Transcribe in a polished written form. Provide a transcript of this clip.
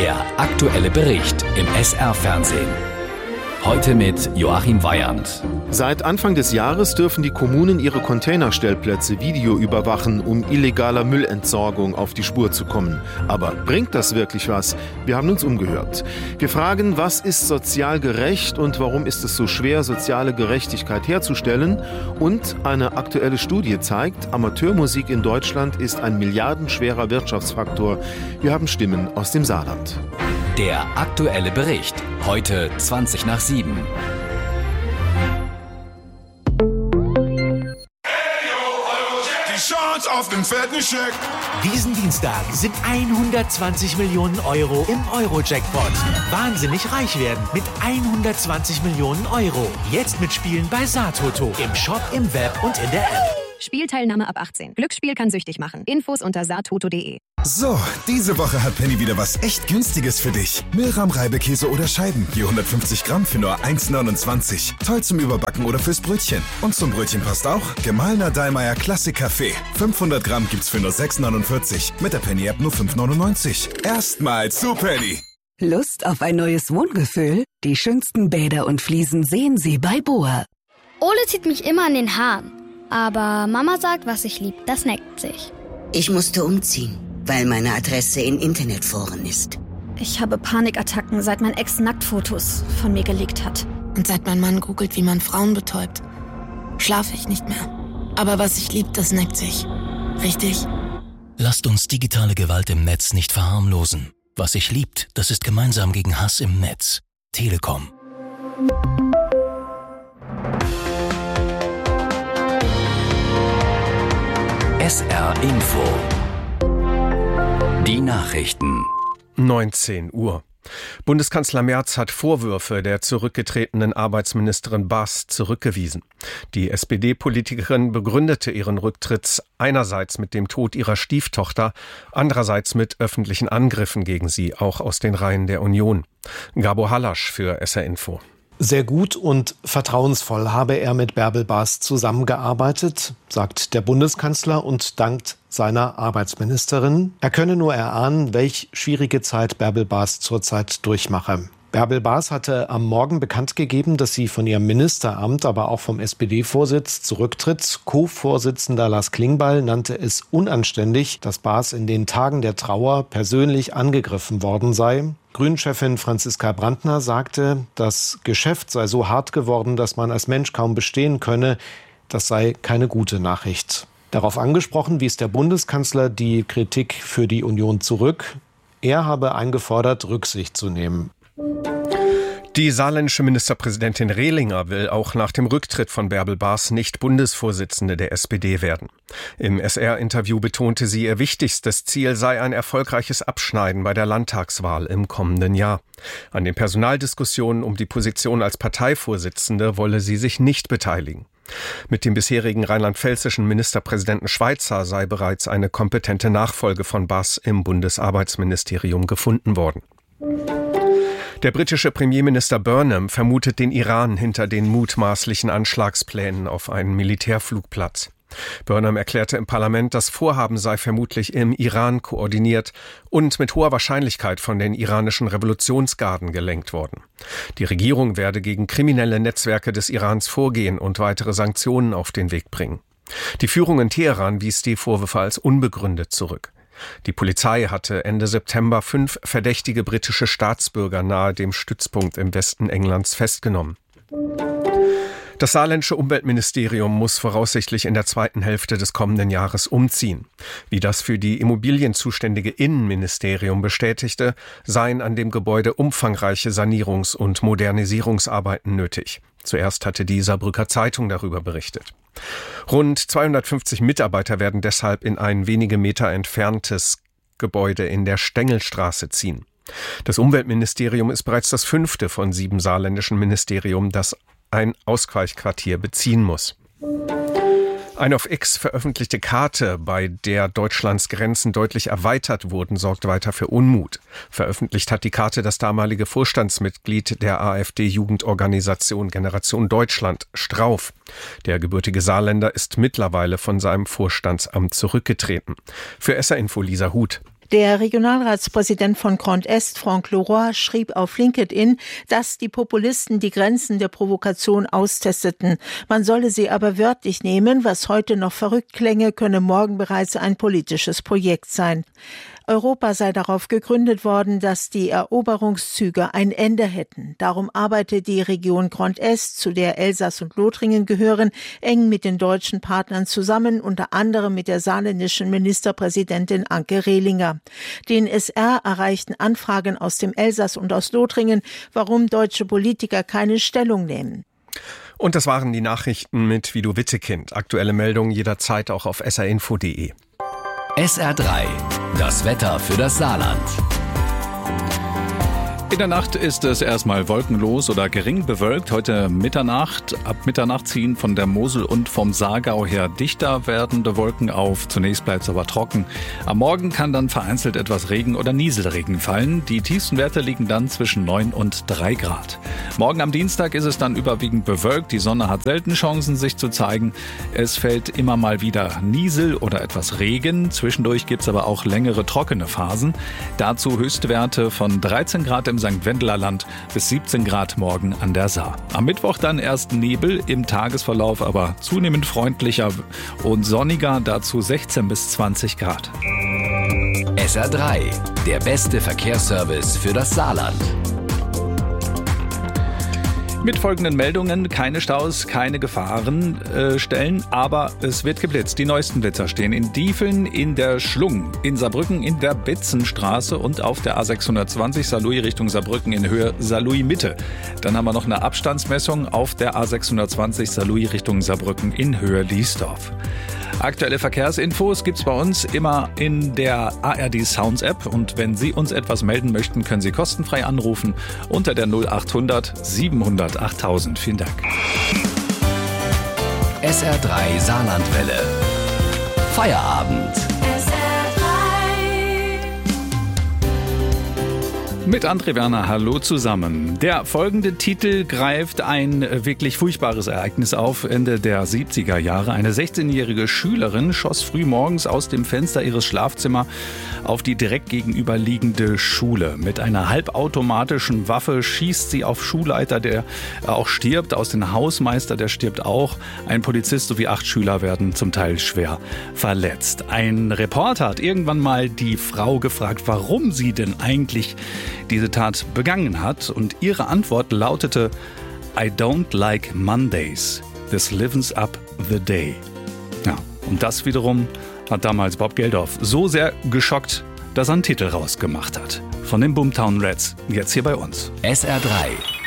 Der aktuelle Bericht im SR-Fernsehen. Heute mit Joachim Weyand. Seit Anfang des Jahres dürfen die Kommunen ihre Containerstellplätze videoüberwachen, um illegaler Müllentsorgung auf die Spur zu kommen. Aber bringt das wirklich was? Wir haben uns umgehört. Wir fragen, was ist sozial gerecht und warum ist es so schwer, soziale Gerechtigkeit herzustellen? Und eine aktuelle Studie zeigt, Amateurmusik in Deutschland ist ein milliardenschwerer Wirtschaftsfaktor. Wir haben Stimmen aus dem Saarland. Der aktuelle Bericht. Heute 20 nach 7. Auf den fetten Scheck. Diesen Dienstag sind 120 Millionen Euro im Euro-Jackpot. Wahnsinnig reich werden mit 120 Millionen Euro. Jetzt mitspielen bei Saartoto. Im Shop, im Web und in der App. Spielteilnahme ab 18. Glücksspiel kann süchtig machen. Infos unter saartoto.de. So, diese Woche hat Penny wieder was echt Günstiges für dich. Milram Reibekäse oder Scheiben, je 150 Gramm für nur 1,29. Toll zum Überbacken oder fürs Brötchen. Und zum Brötchen passt auch gemahlener Dallmayr Klassik-Kaffee. 500 Gramm gibt's für nur 6,49. Mit der Penny-App nur 5,99. Erstmals zu Penny. Lust auf ein neues Wohngefühl? Die schönsten Bäder und Fliesen sehen Sie bei Boa. Ole zieht mich immer an den Haaren. Aber Mama sagt, was ich lieb, das neckt sich. Ich musste umziehen, weil meine Adresse in Internetforen ist. Ich habe Panikattacken, seit mein Ex Nacktfotos von mir gelegt hat. Und seit mein Mann googelt, wie man Frauen betäubt, schlafe ich nicht mehr. Aber was ich lieb, das neckt sich. Richtig? Lasst uns digitale Gewalt im Netz nicht verharmlosen. Was sich liebt, das ist gemeinsam gegen Hass im Netz. Telekom. SR Info. Die Nachrichten. 19 Uhr. Bundeskanzler Merz hat Vorwürfe der zurückgetretenen Arbeitsministerin Baas zurückgewiesen. Die SPD-Politikerin begründete ihren Rücktritt einerseits mit dem Tod ihrer Stieftochter, andererseits mit öffentlichen Angriffen gegen sie, auch aus den Reihen der Union. Gabo Hallasch für SR Info. Sehr gut und vertrauensvoll habe er mit Bärbel Baas zusammengearbeitet, sagt der Bundeskanzler und dankt seiner Arbeitsministerin. Er könne nur erahnen, welch schwierige Zeit Bärbel Baas zurzeit durchmache. Bärbel Baas hatte am Morgen bekannt gegeben, dass sie von ihrem Ministeramt, aber auch vom SPD-Vorsitz zurücktritt. Co-Vorsitzender Lars Klingbeil nannte es unanständig, dass Baas in den Tagen der Trauer persönlich angegriffen worden sei. Grünen-Chefin Franziska Brandner sagte, das Geschäft sei so hart geworden, dass man als Mensch kaum bestehen könne. Das sei keine gute Nachricht. Darauf angesprochen wies der Bundeskanzler die Kritik für die Union zurück. Er habe eingefordert, Rücksicht zu nehmen. Die saarländische Ministerpräsidentin Rehlinger will auch nach dem Rücktritt von Bärbel Baas nicht Bundesvorsitzende der SPD werden. Im SR-Interview betonte sie, ihr wichtigstes Ziel sei ein erfolgreiches Abschneiden bei der Landtagswahl im kommenden Jahr. An den Personaldiskussionen um die Position als Parteivorsitzende wolle sie sich nicht beteiligen. Mit dem bisherigen rheinland-pfälzischen Ministerpräsidenten Schweizer sei bereits eine kompetente Nachfolge von Baas im Bundesarbeitsministerium gefunden worden. Der britische Premierminister Burnham vermutet den Iran hinter den mutmaßlichen Anschlagsplänen auf einen Militärflugplatz. Burnham erklärte im Parlament, das Vorhaben sei vermutlich im Iran koordiniert und mit hoher Wahrscheinlichkeit von den iranischen Revolutionsgarden gelenkt worden. Die Regierung werde gegen kriminelle Netzwerke des Irans vorgehen und weitere Sanktionen auf den Weg bringen. Die Führung in Teheran wies die Vorwürfe als unbegründet zurück. Die Polizei hatte Ende September 5 verdächtige britische Staatsbürger nahe dem Stützpunkt im Westen Englands festgenommen. Das saarländische Umweltministerium muss voraussichtlich in der zweiten Hälfte des kommenden Jahres umziehen. Wie das für die Immobilien zuständige Innenministerium bestätigte, seien an dem Gebäude umfangreiche Sanierungs- und Modernisierungsarbeiten nötig. Zuerst hatte die Saarbrücker Zeitung darüber berichtet. Rund 250 Mitarbeiter werden deshalb in ein wenige Meter entferntes Gebäude in der Stengelstraße ziehen. Das Umweltministerium ist bereits das 5. von 7 saarländischen Ministerien, das ein Ausweichquartier beziehen muss. Eine auf X veröffentlichte Karte, bei der Deutschlands Grenzen deutlich erweitert wurden, sorgt weiter für Unmut. Veröffentlicht hat die Karte das damalige Vorstandsmitglied der AfD-Jugendorganisation Generation Deutschland, Strauff. Der gebürtige Saarländer ist mittlerweile von seinem Vorstandsamt zurückgetreten. Für SR Info Lisa Huth. Der Regionalratspräsident von Grand Est, Franck Leroy, schrieb auf LinkedIn, dass die Populisten die Grenzen der Provokation austesteten. Man solle sie aber wörtlich nehmen, was heute noch verrückt klänge, könne morgen bereits ein politisches Projekt sein. Europa sei darauf gegründet worden, dass die Eroberungszüge ein Ende hätten. Darum arbeitet die Region Grand Est, zu der Elsass und Lothringen gehören, eng mit den deutschen Partnern zusammen, unter anderem mit der saarländischen Ministerpräsidentin Anke Rehlinger. Den SR erreichten Anfragen aus dem Elsass und aus Lothringen, warum deutsche Politiker keine Stellung nehmen. Und das waren die Nachrichten mit Vido Wittekind. Aktuelle Meldungen jederzeit auch auf srinfo.de. SR3, das Wetter für das Saarland. In der Nacht ist es erstmal wolkenlos oder gering bewölkt. Heute Mitternacht, ab Mitternacht ziehen von der Mosel und vom Saargau her dichter werdende Wolken auf. Zunächst bleibt es aber trocken. Am Morgen kann dann vereinzelt etwas Regen oder Nieselregen fallen. Die tiefsten Werte liegen dann zwischen 9 und 3 Grad. Morgen am Dienstag ist es dann überwiegend bewölkt. Die Sonne hat selten Chancen, sich zu zeigen. Es fällt immer mal wieder Niesel oder etwas Regen. Zwischendurch gibt es aber auch längere trockene Phasen. Dazu Höchstwerte von 13 Grad im St. Wendeler Land bis 17 Grad morgen an der Saar. Am Mittwoch dann erst Nebel, im Tagesverlauf aber zunehmend freundlicher und sonniger, dazu 16 bis 20 Grad. SR3, der beste Verkehrsservice für das Saarland. Mit folgenden Meldungen: keine Staus, keine Gefahrenstellen, aber es wird geblitzt. Die neuesten Blitzer stehen in Diefeln, in der Schlung, in Saarbrücken, in der Bitzenstraße und auf der A620 Saarlouis Richtung Saarbrücken in Höhe Saarlouis Mitte. Dann haben wir noch eine Abstandsmessung auf der A620 Saarlouis Richtung Saarbrücken in Höhe Liesdorf. Aktuelle Verkehrsinfos gibt's bei uns immer in der ARD Sounds App. Und wenn Sie uns etwas melden möchten, können Sie kostenfrei anrufen unter der 0800 700 8000. Vielen Dank. SR3 Saarlandwelle. Feierabend. Mit André Werner, hallo zusammen. Der folgende Titel greift ein wirklich furchtbares Ereignis auf. Ende der 70er Jahre. Eine 16-jährige Schülerin schoss früh morgens aus dem Fenster ihres Schlafzimmers auf die direkt gegenüberliegende Schule. Mit einer halbautomatischen Waffe schießt sie auf Schulleiter, der auch stirbt, aus dem Hausmeister, der stirbt auch. Ein Polizist sowie 8 Schüler werden zum Teil schwer verletzt. Ein Reporter hat irgendwann mal die Frau gefragt, warum sie denn eigentlich diese Tat begangen hat, und ihre Antwort lautete: I don't like Mondays. This livens up the day. Ja, und das wiederum hat damals Bob Geldof so sehr geschockt, dass er einen Titel rausgemacht hat. Von den Boomtown Rats, jetzt hier bei uns. SR3